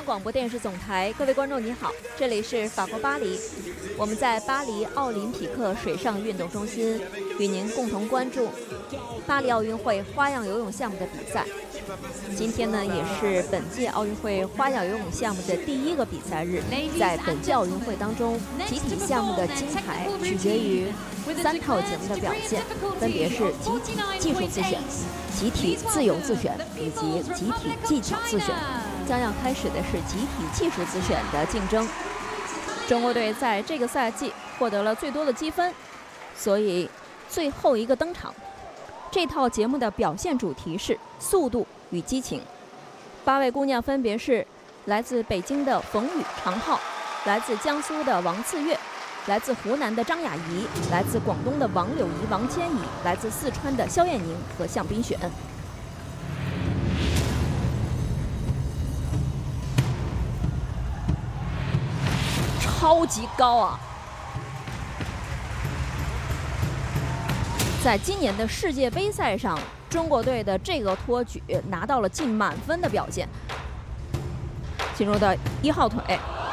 央广播电视总台，各位观众你好，这里是法国巴黎，我们在巴黎奥林匹克水上运动中心与您共同关注巴黎奥运会花样游泳项目的比赛。今天呢，也是本届奥运会花样游泳项目的第一个比赛日。在本届奥运会当中，集体项目的金牌取决于3套节目的表现，分别是集体技术自选、集体自由自选以及集体技巧自选。将要开始的是集体技术自选的竞争。中国队在这个赛季获得了最多的积分，所以最后一个登场。这套节目的表现主题是速度与激情。8位姑娘分别是来自北京的冯宇、常浩，来自江苏的王次月，来自湖南的张雅怡，来自广东的王柳怡、王千怡，来自四川的肖艳宁和向冰雪。超级高啊！在今年的世界杯赛上，中国队的这个托举拿到了近满分的表现。进入到1号腿，